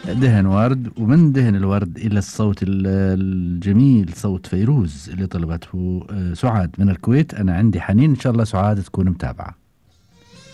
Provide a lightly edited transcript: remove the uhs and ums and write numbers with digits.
دهن ورد، ومن دهن الورد إلى الصوت الجميل، صوت فيروز اللي طلبته سعاد من الكويت. أنا عندي حنين، إن شاء الله سعاد تكون متابعة.